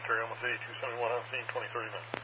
Terry, Oklahoma City, 271 on scene, 2030 minutes.